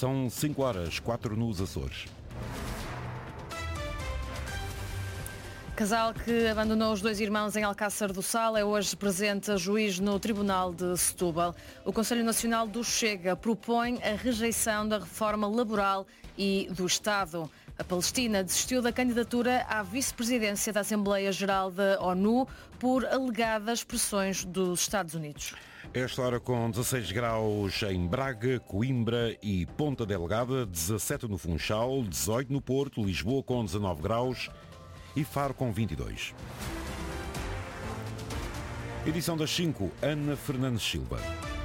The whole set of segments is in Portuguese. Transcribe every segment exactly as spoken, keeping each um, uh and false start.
São cinco horas, quatro nos Açores. Casal que abandonou os dois irmãos em Alcácer do Sal é hoje presente a juiz no Tribunal de Setúbal. O Conselho Nacional do Chega propõe a rejeição da reforma laboral e do Estado. A Palestina desistiu da candidatura à vice-presidência da Assembleia Geral da ONU por alegadas pressões dos Estados Unidos. Esta hora com dezasseis graus em Braga, Coimbra e Ponta Delgada, dezassete no Funchal, dezoito no Porto, Lisboa com dezanove graus e Faro com vinte e dois. Edição das cinco, Ana Fernandes Silva.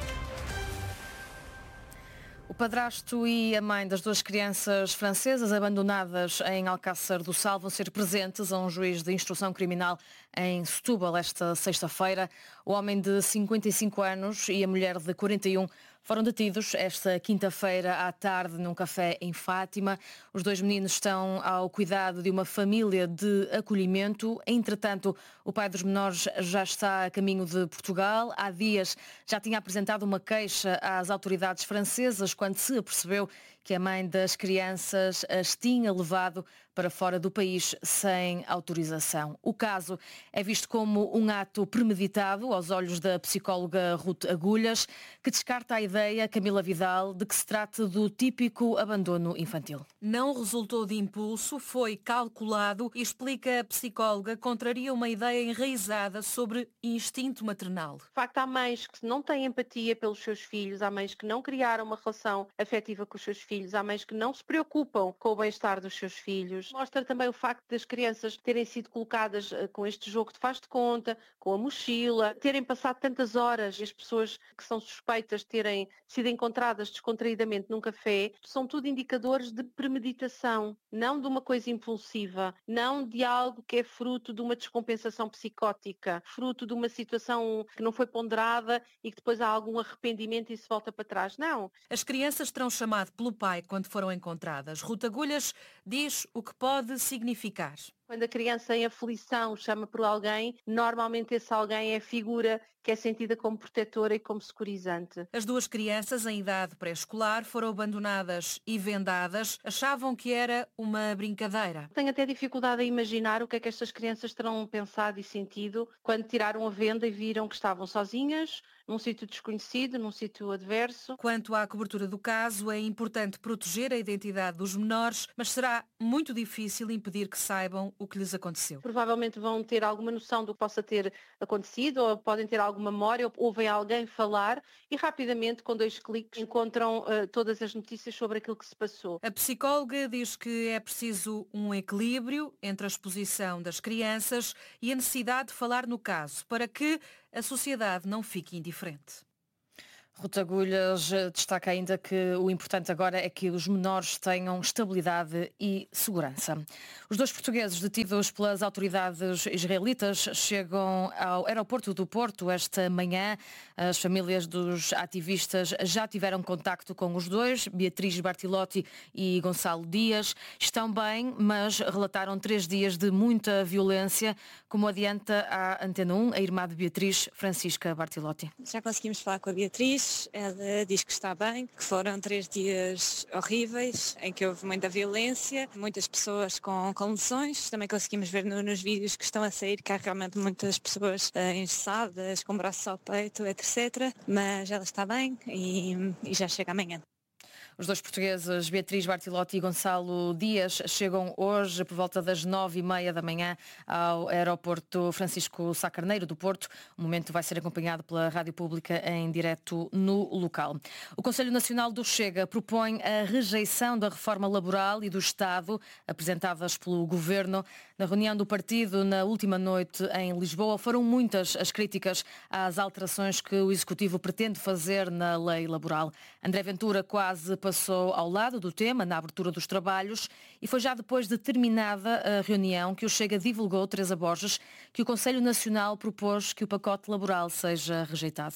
O padrasto e a mãe das duas crianças francesas abandonadas em Alcácer do Sal vão ser presentes a um juiz de instrução criminal em Setúbal esta sexta-feira. O homem de cinquenta e cinco anos e a mulher de quarenta e um foram detidos esta quinta-feira à tarde num café em Fátima. Os dois meninos estão ao cuidado de uma família de acolhimento. Entretanto, o pai dos menores já está a caminho de Portugal. Há dias já tinha apresentado uma queixa às autoridades francesas quando se apercebeu que a mãe das crianças as tinha levado para fora do país sem autorização. O caso é visto como um ato premeditado aos olhos da psicóloga Ruth Agulhas, que descarta a ideia, Camila Vidal, de que se trata do típico abandono infantil. Não resultou de impulso, foi calculado e, explica a psicóloga, contraria uma ideia enraizada sobre instinto maternal. De facto, há mães que não têm empatia pelos seus filhos, há mães que não criaram uma relação afetiva com os seus filhos, há mães que não se preocupam com o bem-estar dos seus filhos. Mostra também o facto das crianças terem sido colocadas uh, com este jogo de faz de conta, com a mochila, terem passado tantas horas e as pessoas que são suspeitas terem sido encontradas descontraídamente num café, são tudo indicadores de premeditação, não de uma coisa impulsiva, não de algo que é fruto de uma descompensação psicótica, fruto de uma situação que não foi ponderada e que depois há algum arrependimento e se volta para trás. Não. As crianças terão chamado pelo pai quando foram encontradas. Ruth Agulhas diz o que pode significar. Quando a criança em aflição chama por alguém, normalmente esse alguém é a figura que é sentida como protetora e como securizante. As duas crianças em idade pré-escolar foram abandonadas e vendadas. Achavam que era uma brincadeira. Tenho até dificuldade a imaginar o que é que estas crianças terão pensado e sentido quando tiraram a venda e viram que estavam sozinhas, num sítio desconhecido, num sítio adverso. Quanto à cobertura do caso, é importante proteger a identidade dos menores, mas será muito difícil impedir que saibam o que lhes aconteceu. Provavelmente vão ter alguma noção do que possa ter acontecido, ou podem ter alguma memória, ou ouvem alguém falar e rapidamente, com dois cliques, encontram uh, todas as notícias sobre aquilo que se passou. A psicóloga diz que é preciso um equilíbrio entre a exposição das crianças e a necessidade de falar no caso, para que a sociedade não fique indiferente. Ruth Agulhas destaca ainda que o importante agora é que os menores tenham estabilidade e segurança. Os dois portugueses detidos pelas autoridades israelitas chegam ao aeroporto do Porto esta manhã. As famílias dos ativistas já tiveram contacto com os dois, Beatriz Bartilotti e Gonçalo Dias. Estão bem, mas relataram três dias de muita violência, como adianta à Antena um, a irmã de Beatriz, Francisca Bartilotti. Já conseguimos falar com a Beatriz. Ela diz que está bem, que foram três dias horríveis, em que houve muita violência, muitas pessoas com, com lesões. Também conseguimos ver no, nos vídeos que estão a sair que há realmente muitas pessoas uh, engessadas, com braços ao peito, etcétera. Mas ela está bem e, e já chega amanhã. Os dois portugueses, Beatriz Bartilotti e Gonçalo Dias, chegam hoje por volta das nove e meia da manhã ao aeroporto Francisco Sá Carneiro do Porto. O momento vai ser acompanhado pela Rádio Pública em direto no local. O Conselho Nacional do Chega propõe a rejeição da reforma laboral e do Estado apresentadas pelo Governo. Na reunião do partido na última noite em Lisboa, foram muitas as críticas às alterações que o Executivo pretende fazer na lei laboral. André Ventura quase passou ao lado do tema na abertura dos trabalhos e foi já depois de terminada a reunião que o Chega divulgou, Teresa Borges, que o Conselho Nacional propôs que o pacote laboral seja rejeitado.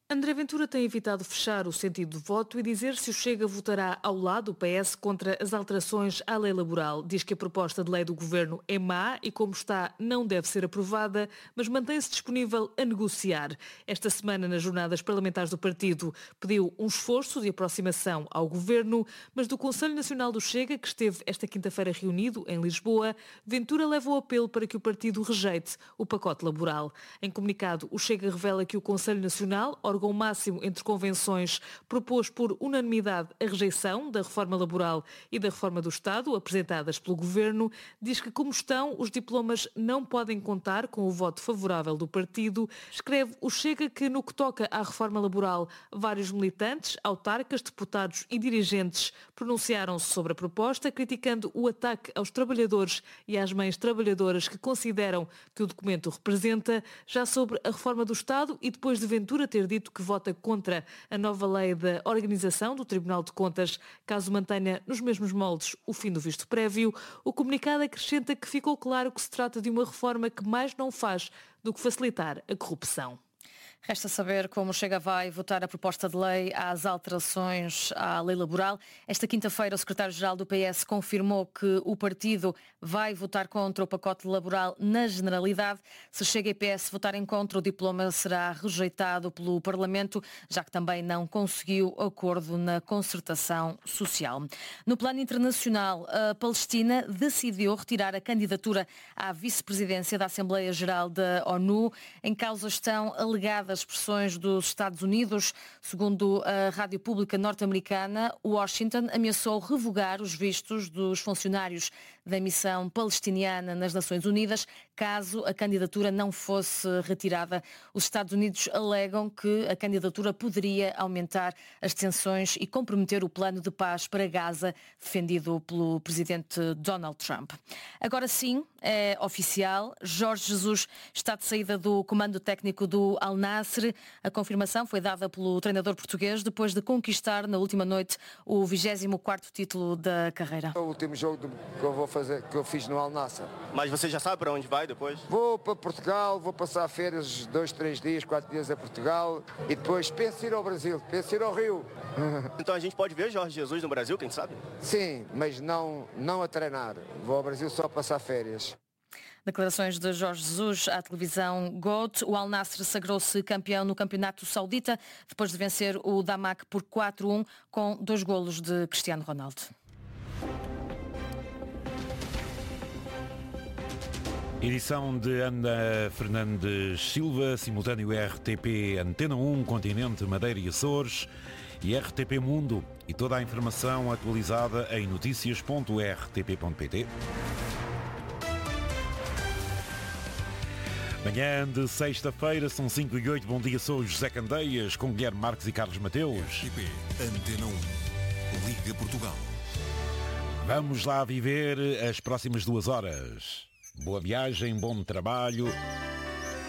André Ventura tem evitado fechar o sentido do voto e dizer se o Chega votará ao lado do P S contra as alterações à lei laboral. Diz que a proposta de lei do governo é má e, como está, não deve ser aprovada, mas mantém-se disponível a negociar. Esta semana, nas jornadas parlamentares do partido, pediu um esforço de aproximação ao governo, mas do Conselho Nacional do Chega, que esteve esta quinta-feira reunido em Lisboa, Ventura leva o apelo para que o partido rejeite o pacote laboral. Em comunicado, o Chega revela que o Conselho Nacional, órgão máximo entre convenções, propôs por unanimidade a rejeição da reforma laboral e da reforma do Estado, apresentadas pelo Governo. Diz que, como estão, os diplomas não podem contar com o voto favorável do partido. Escreve o Chega que, no que toca à reforma laboral, vários militantes, autarcas, deputados e dirigentes pronunciaram-se sobre a proposta, criticando o ataque aos trabalhadores e às mães trabalhadoras que consideram que o documento representa. Já sobre a reforma do Estado, e depois de Ventura ter dito que vota contra a nova lei da organização do Tribunal de Contas, caso mantenha nos mesmos moldes o fim do visto prévio, o comunicado acrescenta que ficou claro que se trata de uma reforma que mais não faz do que facilitar a corrupção. Resta saber como o Chega vai votar a proposta de lei às alterações à lei laboral. Esta quinta-feira, o secretário-geral do P S confirmou que o partido vai votar contra o pacote laboral na generalidade. Se Chega e P S votarem contra, o diploma será rejeitado pelo Parlamento, já que também não conseguiu acordo na concertação social. No plano internacional, a Palestina decidiu retirar a candidatura à vice-presidência da Assembleia Geral da ONU. Em causa estão alegadas as pressões dos Estados Unidos. Segundo a rádio pública norte-americana, Washington ameaçou revogar os vistos dos funcionários da missão palestiniana nas Nações Unidas, caso a candidatura não fosse retirada. Os Estados Unidos alegam que a candidatura poderia aumentar as tensões e comprometer o plano de paz para Gaza, defendido pelo presidente Donald Trump. Agora sim, é oficial, Jorge Jesus está de saída do comando técnico do Al Nassr. A confirmação foi dada pelo treinador português depois de conquistar na última noite o vigésimo quarto título da carreira. É o último jogo que eu vou fazer, que eu fiz no Al Nassr. Mas você já sabe para onde vai depois? Vou para Portugal, vou passar férias dois, três dias, quatro dias a Portugal e depois penso ir ao Brasil, penso ir ao Rio. Então a gente pode ver Jorge Jesus no Brasil, quem sabe? Sim, mas não, não a treinar. Vou ao Brasil só passar férias. Declarações de Jorge Jesus à televisão GOAT. O Al Nassr sagrou-se campeão no campeonato saudita depois de vencer o Damak por quatro a um com dois golos de Cristiano Ronaldo. Edição de Ana Fernandes Silva, simultâneo R T P Antena um, Continente, Madeira e Açores e R T P Mundo. E toda a informação atualizada em notícias ponto r t p ponto p t. Manhã de sexta-feira, são cinco e oito. Bom dia, sou o José Candeias, com Guilherme Marques e Carlos Mateus. R T P Antena um, Liga Portugal. Vamos lá viver as próximas duas horas. Boa viagem, bom trabalho.